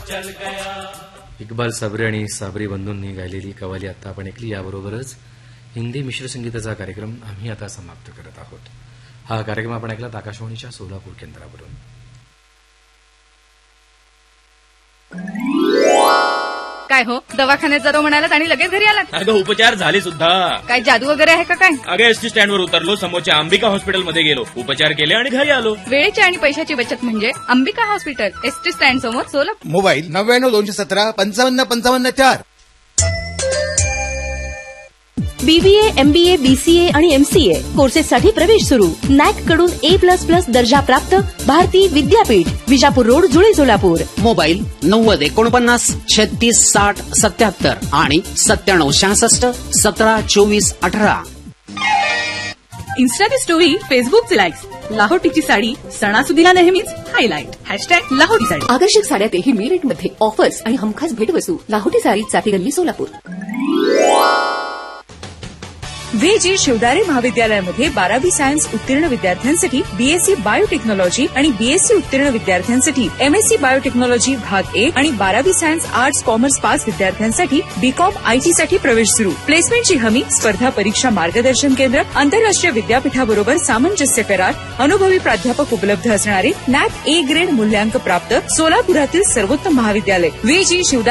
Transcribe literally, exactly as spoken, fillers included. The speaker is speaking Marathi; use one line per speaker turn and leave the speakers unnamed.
इक्बाल साबरी आणि साबरी बंधूंनी गायलेली कवाली आता आपण ऐकली. याबरोबरच हिंदी मिश्र संगीताचा कार्यक्रम आम्ही आता समाप्त करत आहोत. हा कार्यक्रम आपण ऐकला आकाशवाणीच्या सोलापूर केंद्रावरून.
काय हो, दवाखान्यात जातो म्हणालात आणि लगेच घरी आलात?
अगं उपचार झाले सुद्धा.
काय जादू वगैरे आहे का काय?
अगं एसटी स्टँडवर उतरलो, समोरच्या अंबिका हॉस्पिटलमध्ये गेलो, उपचार केले आणि घरी आलो.
वेळेची आणि पैशाची बचत म्हणजे अंबिका हॉस्पिटल, एसटी स्टँड समोर, सोलापूर.
मोबाईल नव्याण्णव दोनशे सतरा पंचावन्न पंचावन्न चार.
बीबीए, एमबीए, बीसीए आणि एमसीए कोर्सेससाठी प्रवेश सुरू. नॅक कडून ए प्लस प्लस दर्जा प्राप्त भारती विद्यापीठ, विजापूर रोड, जुळे, सोलापूर.
मोबाईल नव्वद एकोणपन्नास छत्तीस साठ सत्याहत्तर आणि सत्त्याण्णव सहासष्ट सतरा चोवीस अठरा.
इन्स्टाची स्टोरी, फेसबुकचे लाईक्स, लाहोटीची साडी सणासुदीला नेहमीच हायलाईट. हॅशटॅग लाहोटी साडी.
आकर्षक साड्यातही मी रेटमध्ये ऑफर्स आणि हमखास भेटवस्तू. लाहोटी साडी, चाटी गल्ली, सोलापूर.
वेजी शिवदारे महाविद्यालयामध्ये बारावी सायन्स उत्तीर्ण विद्यार्थ्यांसाठी बीएससी बायोटेक्नॉलॉजी आणि बीएससी उत्तीर्ण विद्यार्थ्यांसाठी एमएससी बायोटेक्नॉलॉजी भाग एक आणि बारावी सायन्स आर्ट्स कॉमर्स पास विद्यार्थ्यांसाठी बीकॉम आयटी साठी प्रवेश सुरू. प्लेसमेंटची हमी, स्पर्धा परीक्षा मार्गदर्शन केंद्र, आंतरराष्ट्रीय विद्यापीठाबरोबर सामंजस्य करार, अनुभवी प्राध्यापक उपलब्ध असणारे, नॅक ए ग्रेड मूल्यांक प्राप्त सोलापुरातील सर्वोत्तम महाविद्यालय वेजी शिवदारे